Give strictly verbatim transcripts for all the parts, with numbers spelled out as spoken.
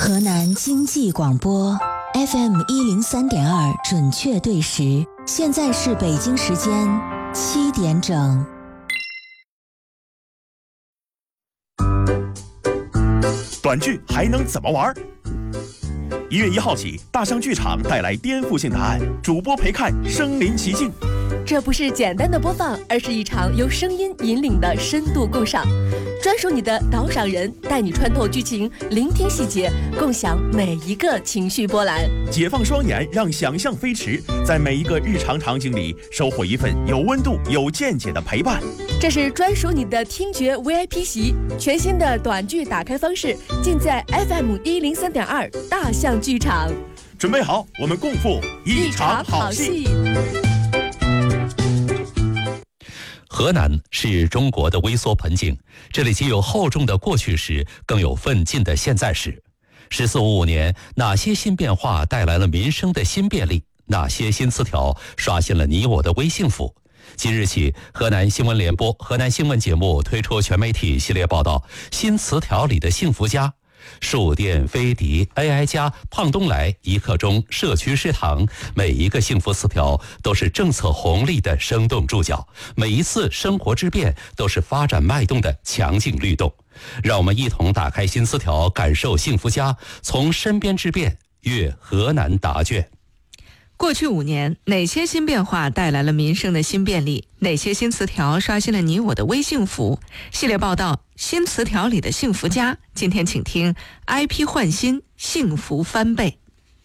河南经济广播 F M 一零三点二准确对时，现在是北京时间七点整。 短剧还能怎么玩？一月一号起，大象剧场带来颠覆性答案，主播陪看身临其境。 这不是简单的播放，而是一场由声音引领的深度共赏。专属你的导赏人，带你穿透剧情，聆听细节，共享每一个情绪波澜。 解放双眼，让想象飞驰，在每一个日常场景里收获一份有温度、有见解的陪伴。 这是专属你的听觉 V I P 席，全新的短剧打开方式，尽在 F M 一零三点二大象剧场。 准备好，我们共赴一场好戏。 河南是中国的微缩盆景，这里既有厚重的过去时，更有奋进的现在时。十四五五年，哪些新变化带来了民生的新便利？哪些新词条刷新了你我的微幸福？即日起，河南新闻联播、河南新闻节目推出全媒体系列报道《新词条里的幸福家》。树店、飞迪、A I 家、胖东来、一刻钟、社区食堂，每一个幸福词条都是政策红利的生动注脚，每一次生活之变都是发展脉动的强劲律动。让我们一同打开新词条，感受幸福家，从身边之变阅河南答卷。 过去五年，哪些新变化带来了民生的新便利？哪些新词条刷新了你我的微幸福？系列报道《新词条里的幸福家》，今天请听 I P 换新，幸福翻倍。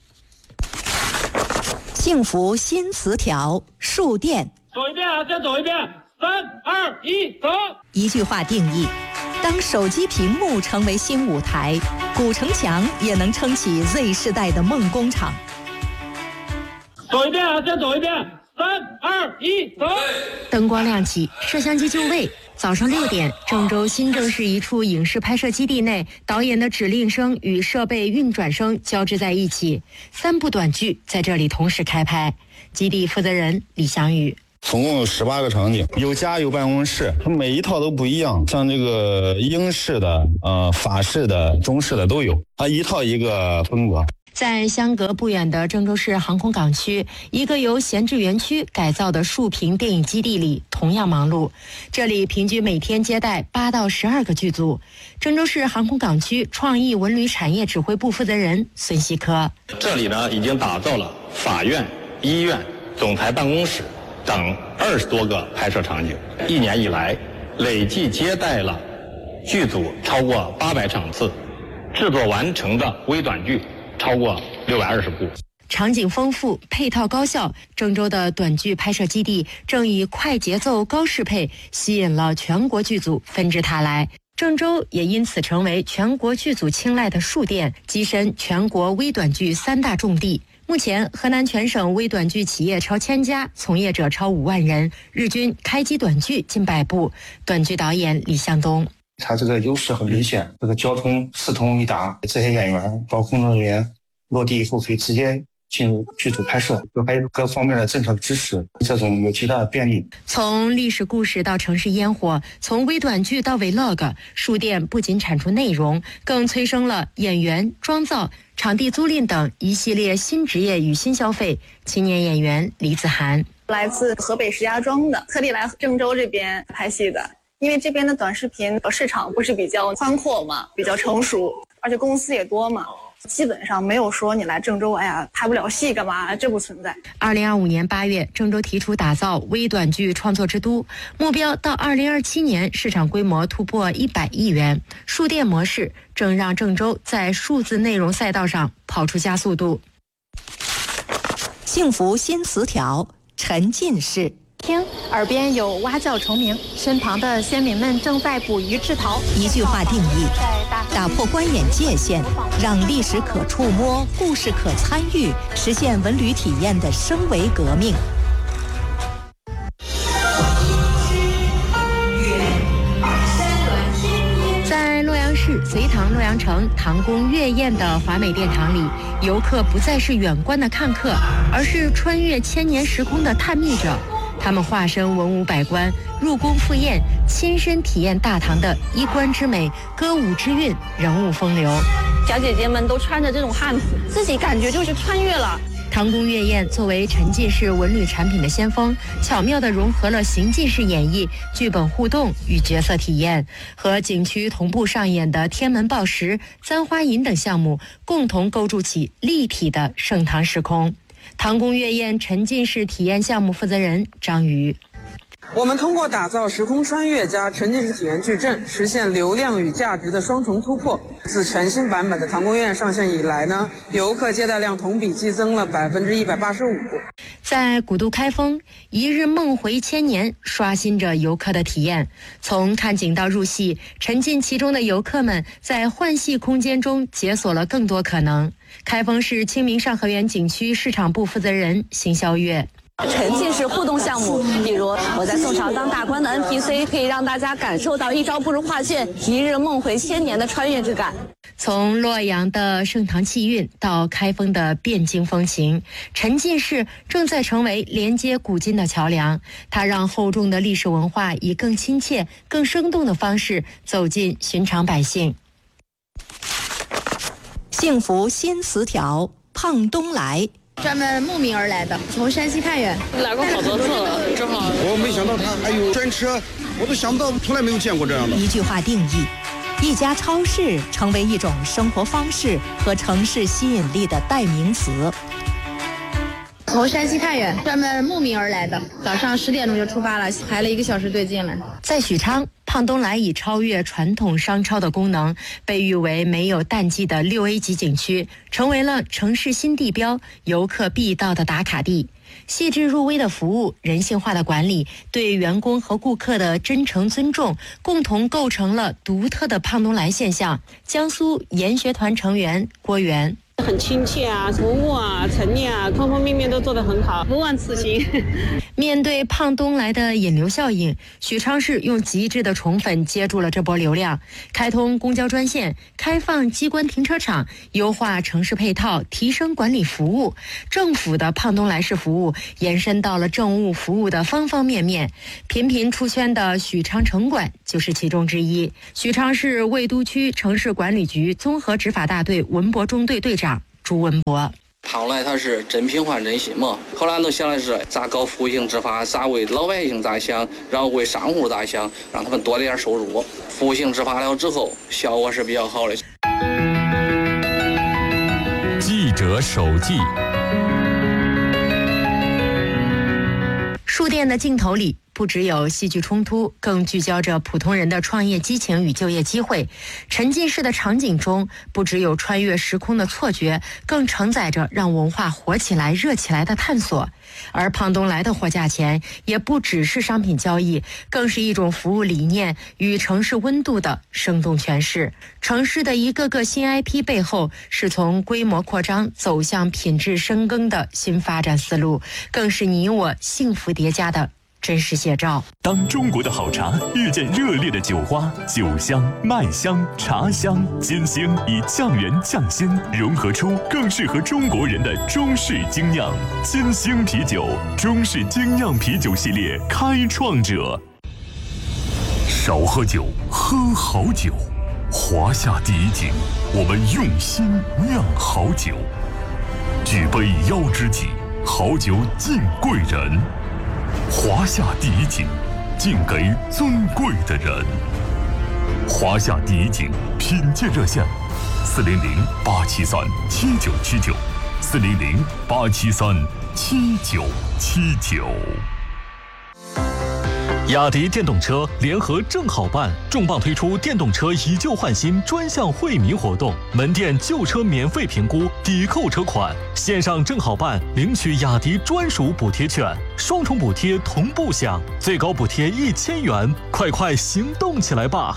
幸福新词条，树店。 走一遍啊，再走一遍，三二一，走。 一句话定义：当手机屏幕成为新舞台，古城墙也能撑起 Z 世代的梦工厂。 走一遍啊，再走一遍，三二一，走。 灯光亮起，摄像机就位。早上六点，郑州新郑市一处影视拍摄基地内，导演的指令声与设备运转声交织在一起，三部短剧在这里同时开拍。基地负责人李翔宇。 总共有十八个场景，有家有办公室，每一套都不一样，像这个英式的、呃法式的、中式的都有，它一套一个风格。 在相隔不远的郑州市航空港区，一个由闲置园区改造的竖屏电影基地里同样忙碌。这里平均每天接待八到十二个剧组。郑州市航空港区创意文旅产业指挥部负责人孙希科： 这里呢已经打造了法院、医院、总裁办公室等二十多个拍摄场景，一年以来累计接待了剧组超过八百场次，制作完成的微短剧超过六百二十部。 场景丰富，配套高效，郑州的短剧拍摄基地正以快节奏、高适配吸引了全国剧组纷至沓来。郑州也因此成为全国剧组青睐的树店，跻身全国微短剧三大重地。目前，河南全省微短剧企业超千家，从业者超五万人，日均开机短剧近百部。短剧导演李向东： 它这个优势很明显，这个交通四通一达，这些演员包括工作人员落地以后可以直接进入剧组拍摄，还有各方面的政策支持，这种有极大的便利。 从历史故事到城市烟火，从微短剧到 Vlog， 树店不仅产出内容，更催生了演员、妆造、场地租赁等一系列新职业与新消费。青年演员李子涵： 来自河北石家庄的，特地来郑州这边拍戏的。因为这边的短视频市场不是比较宽阔嘛，比较成熟，而且公司也多嘛，基本上没有说你来郑州，哎呀拍不了戏干嘛，这不存在。 二零二五年八月，郑州提出打造微短剧创作之都，目标到二零二七年市场规模突破一百亿元。树店模式正让郑州在数字内容赛道上跑出加速度。 幸福新词条，沉浸式。 听，耳边有蛙叫虫鸣，身旁的先民们正在捕鱼制陶。 一句话定义：打破观演界限，让历史可触摸，故事可参与，实现文旅体验的升维革命。 在洛阳市隋唐洛阳城唐宫月宴的华美殿堂里，游客不再是远观的看客，而是穿越千年时空的探秘者。他们化身文武百官，入宫赴宴，亲身体验大唐的衣冠之美、歌舞之韵、人物风流。 小姐姐们都穿着这种汉服，自己感觉就是穿越了。 唐宫月宴作为沉浸式文旅产品的先锋，巧妙地融合了行进式演绎、剧本互动与角色体验，和景区同步上演的天门报时、簪花引等项目，共同构筑起立体的盛唐时空。唐宫月宴沉浸式体验项目负责人张瑜。 我们通过打造时空穿越加沉浸式体验矩阵，实现流量与价值的双重突破。自全新版本的唐宫宴上线以来呢，游客接待量同比激增了百分之一百八十五。 在古都开封，一日梦回千年，刷新着游客的体验。从看景到入戏，沉浸其中的游客们在幻戏空间中解锁了更多可能。开封市清明上河园景区市场部负责人邢霄月。 沉浸式互动项目，比如我在宋朝当大官的 N P C， 可以让大家感受到一朝不如画卷，一日梦回千年的穿越之感。 从洛阳的盛唐气韵到开封的汴京风情，沉浸式正在成为连接古今的桥梁。它让厚重的历史文化以更亲切、更生动的方式走进寻常百姓。 幸福新词条，胖东来。 专门慕名而来的，从山西太原来过好多次了，正好。 我没想到他还有专车，我都想不到，从来没有见过这样的。 一句话定义，一家超市成为一种生活方式和城市吸引力的代名词。 从山西太原专门慕名而来的，早上十点钟就出发了，排了一个小时队进来。 在许昌，胖东来以超越传统商超的功能，被誉为没有淡季的六 A 级景区，成为了城市新地标、游客必到的打卡地。细致入微的服务、人性化的管理、对员工和顾客的真诚尊重，共同构成了独特的胖东来现象。江苏研学团成员郭源。 很亲切啊，服务啊，陈列啊，方方面面都做得很好，不忘此行。 面对胖东来的引流效应，许昌市用极致的宠粉接住了这波流量，开通公交专线，开放机关停车场，优化城市配套，提升管理服务。政府的胖东来式服务延伸到了政务服务的方方面面，频频出圈的许昌城管就是其中之一。许昌市魏都区城市管理局综合执法大队文博中队队长朱文博。 胖东来它是真品换真心嘛，后来都想的是咋搞服务性执法，咋为老百姓咋想，然后为商户咋想，让他们多点收入。服务性执法了之后，效果是比较好的。 记者手记。 书店的镜头里，不只有戏剧冲突，更聚焦着普通人的创业激情与就业机会。沉浸式的场景中，不只有穿越时空的错觉，更承载着让文化活起来、热起来的探索。而胖东来的货架前，也不只是商品交易，更是一种服务理念与城市温度的生动诠释。城市的一个个新 I P 背后，是从规模扩张走向品质深耕的新发展思路，更是你我幸福叠加的真实写照。 当中国的好茶遇见热烈的酒花，酒香、麦香、茶香，金星以匠人匠心，融合出更适合中国人的中式精酿。金星啤酒，中式精酿啤酒系列开创者。少喝酒，喝好酒。华夏第一景，我们用心酿好酒。举杯邀知己，好酒敬贵人。华夏第一景，敬给尊贵的人。华夏第一景品鉴热线：四零零八七三七九七九，四零零八七三七九七九。 雅迪电动车联合正好办重磅推出电动车以旧换新专项惠民活动，门店旧车免费评估，抵扣车款，线上正好办领取雅迪专属补贴券，双重补贴同步享，最高补贴一千元，快快行动起来吧！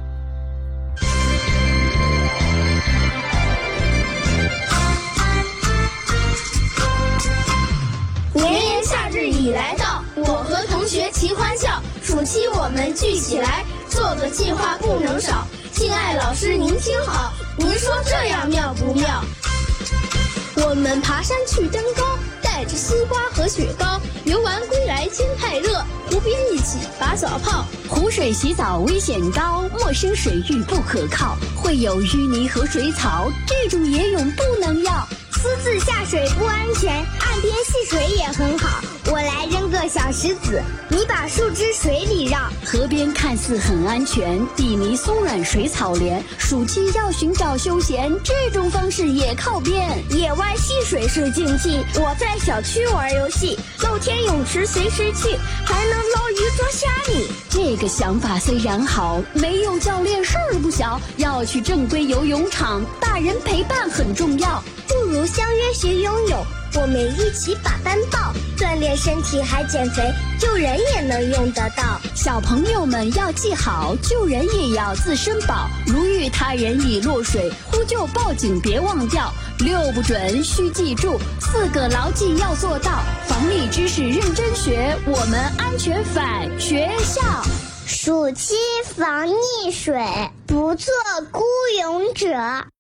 炎炎夏日已来到，我和同学齐欢笑。暑期我们聚起来，做个计划不能少。敬爱老师您听好，您说这样妙不妙？我们爬山去登高，带带着西瓜和雪糕，游玩归来天太热，湖边一起打小泡。 湖水洗澡危险高，陌生水域不可靠，会有淤泥和水草，这种野泳不能要。 私自下水不安全，岸边戏水也很好。我来扔个小石子，你把树枝水里绕。 河边看似很安全，地泥松软水草连，暑期要寻找休闲，这种方式也靠边。 野外戏水是禁忌，我在小区玩游戏，露天泳池随时去，还能捞鱼捉虾米。 这个想法虽然好，没有教练事儿不小，要去正规游泳场，大人陪伴很重要。 不如相约学游泳，我们一起把班报，锻炼身体还减肥，救人也能用得到。 小朋友们要记好，救人也要自身保。如遇他人已落水，呼救报警别忘掉。六不准需记住，四个牢记要做到。防溺知识认真学，我们安全返学校。 暑期防溺水，不做孤勇者。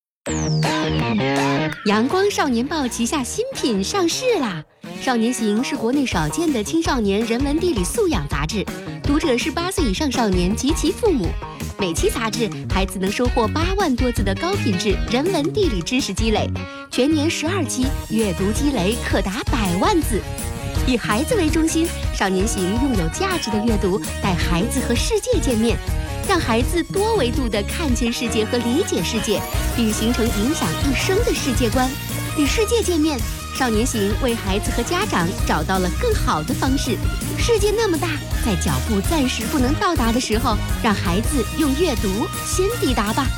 阳光少年报旗下新品上市啦！少年行是国内少见的青少年人文地理素养杂志，读者是八岁以上少年及其父母。每期杂志，孩子能收获八万多字的高品质人文地理知识积累，全年十二期，阅读积累可达百万字。以孩子为中心，少年行用有价值的阅读带孩子和世界见面，让孩子多维度地看见世界和理解世界，并形成影响一生的世界观。与世界见面，少年行为孩子和家长找到了更好的方式。世界那么大，在脚步暂时不能到达的时候，让孩子用阅读先抵达吧。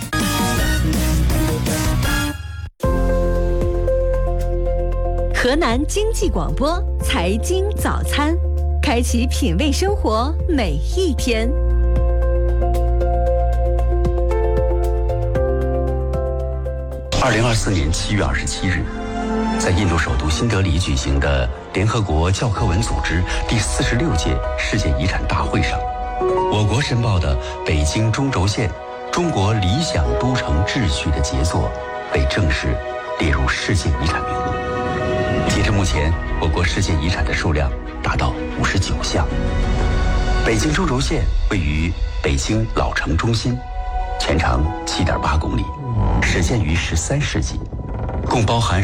河南经济广播财经早餐，开启品味生活每一天。 二零二四年七月二十七日，在印度首都新德里举行的联合国教科文组织第四十六届世界遗产大会上，我国申报的北京中轴线中国理想都城秩序的杰作被正式列入世界遗产名录。截至目前，我国世界遗产的数量达到五十九项。北京中轴线位于北京老城中心，全长七点八公里，始建于十三世纪，共包含